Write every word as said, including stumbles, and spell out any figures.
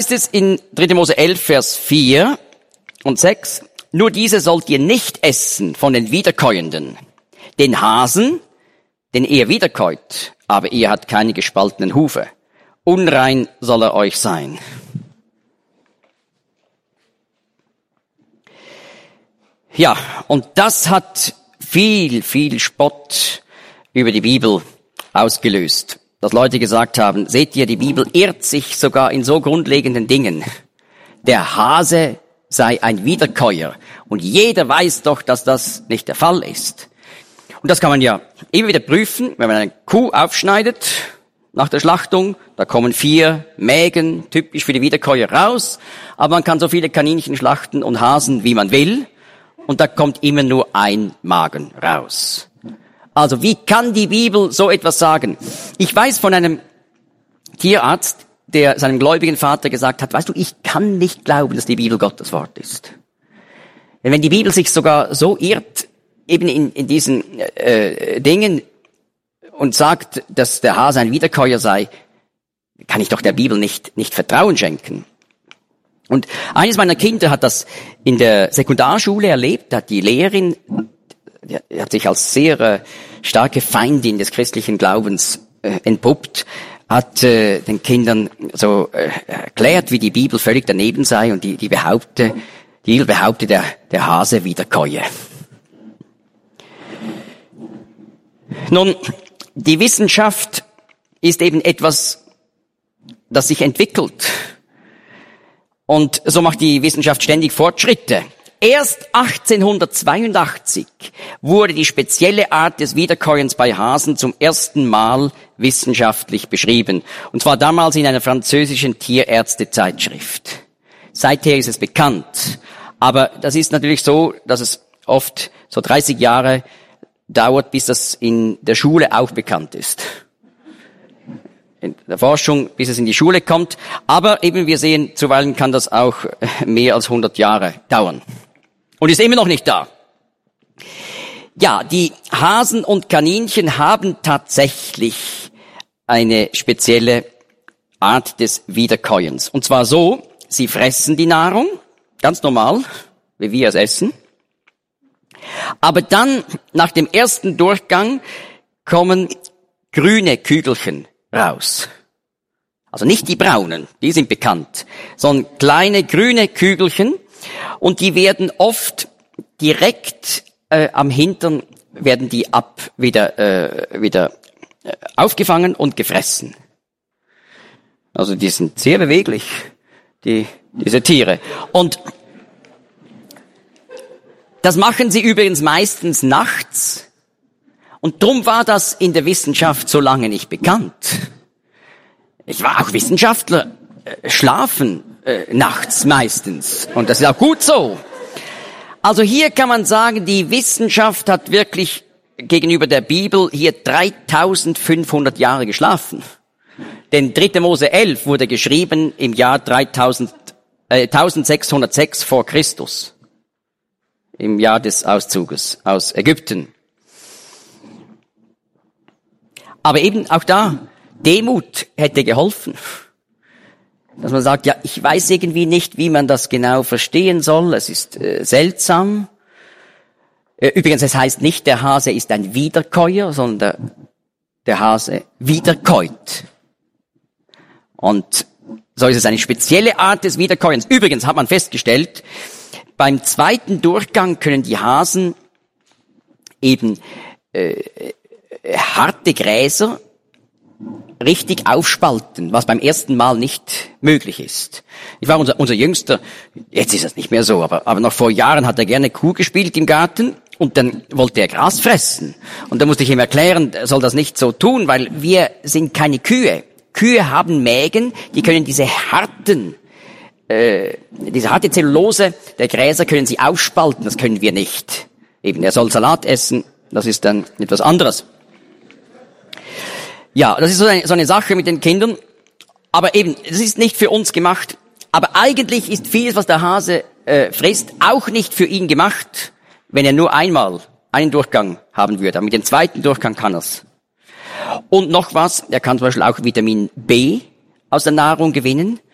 heißt es in dritter Mose elf, Vers vier und sechs, nur diese sollt ihr nicht essen von den Wiederkäuenden. Den Hasen, den ihr wiederkäut, aber ihr habt keine gespaltenen Hufe. Unrein soll er euch sein. Ja, und das hat viel, viel Spott über die Bibel ausgelöst. Dass Leute gesagt haben, seht ihr, die Bibel irrt sich sogar in so grundlegenden Dingen. Der Hase sei ein Wiederkäuer. Und jeder weiß doch, dass das nicht der Fall ist. Und das kann man ja immer wieder prüfen, wenn man eine Kuh aufschneidet nach der Schlachtung. Da kommen vier Mägen, typisch für die Wiederkäuer, raus. Aber man kann so viele Kaninchen schlachten und Hasen, wie man will. Und da kommt immer nur ein Magen raus. Also wie kann die Bibel so etwas sagen? Ich weiß von einem Tierarzt, der seinem gläubigen Vater gesagt hat, weißt du, ich kann nicht glauben, dass die Bibel Gottes Wort ist. Denn wenn die Bibel sich sogar so irrt, eben in, in diesen äh, Dingen und sagt, dass der Hase ein Wiederkäuer sei, kann ich doch der Bibel nicht, nicht Vertrauen schenken. Und eines meiner Kinder hat das in der Sekundarschule erlebt, hat die Lehrerin, die hat sich als sehr äh, starke Feindin des christlichen Glaubens äh, entpuppt, hat äh, den Kindern so äh, erklärt, wie die Bibel völlig daneben sei und die, die behaupte, die Bibel behaupte, der, der Hase wiederkäue. Nun, die Wissenschaft ist eben etwas, das sich entwickelt. Und so macht die Wissenschaft ständig Fortschritte. Erst achtzehnhundertzweiundachtzig wurde die spezielle Art des Wiederkäuens bei Hasen zum ersten Mal wissenschaftlich beschrieben. Und zwar damals in einer französischen Tierärztezeitschrift. Seither ist es bekannt. Aber das ist natürlich so, dass es oft so dreißig Jahre dauert, bis das in der Schule auch bekannt ist. In der Forschung, bis es in die Schule kommt. Aber eben wir sehen, zuweilen kann das auch mehr als hundert Jahre dauern. Und ist immer noch nicht da. Ja, die Hasen und Kaninchen haben tatsächlich eine spezielle Art des Wiederkäuens. Und zwar so, sie fressen die Nahrung, ganz normal, wie wir es essen. Aber dann, nach dem ersten Durchgang, kommen grüne Kügelchen raus. Also nicht die braunen, die sind bekannt, sondern kleine grüne Kügelchen und die werden oft direkt äh, am Hintern werden die ab wieder äh, wieder äh, aufgefangen und gefressen. Also die sind sehr beweglich, die diese Tiere. Und das machen sie übrigens meistens nachts. Und drum war das in der Wissenschaft so lange nicht bekannt. Ich war auch Wissenschaftler, äh, schlafen äh, nachts meistens. Und das ist auch gut so. Also hier kann man sagen, die Wissenschaft hat wirklich gegenüber der Bibel hier dreitausendfünfhundert Jahre geschlafen. Denn dritter Mose elf wurde geschrieben im Jahr dreitausend, äh, eintausendsechshundertsechs vor Christus. Im Jahr des Auszuges aus Ägypten. Aber eben auch da, Demut hätte geholfen. Dass man sagt, ja, ich weiß irgendwie nicht, wie man das genau verstehen soll. Es ist äh, seltsam. Äh, übrigens, es heißt nicht, der Hase ist ein Wiederkäuer, sondern der, der Hase wiederkäut. Und so ist es eine spezielle Art des Wiederkäuens. Übrigens hat man festgestellt, beim zweiten Durchgang können die Hasen eben äh, harte Gräser richtig aufspalten, was beim ersten Mal nicht möglich ist. Ich war unser, unser Jüngster, jetzt ist das nicht mehr so, aber, aber noch vor Jahren hat er gerne Kuh gespielt im Garten und dann wollte er Gras fressen. Und da musste ich ihm erklären, er soll das nicht so tun, weil wir sind keine Kühe. Kühe haben Mägen, die können diese harten, äh, diese harte Zellulose der Gräser können sie aufspalten, das können wir nicht. Eben, er soll Salat essen, das ist dann etwas anderes. Ja, das ist so eine, so eine Sache mit den Kindern. Aber eben, das ist nicht für uns gemacht. Aber eigentlich ist vieles, was der Hase äh, frisst, auch nicht für ihn gemacht, wenn er nur einmal einen Durchgang haben würde. Aber mit dem zweiten Durchgang kann er's. Und noch was, er kann zum Beispiel auch Vitamin B aus der Nahrung gewinnen.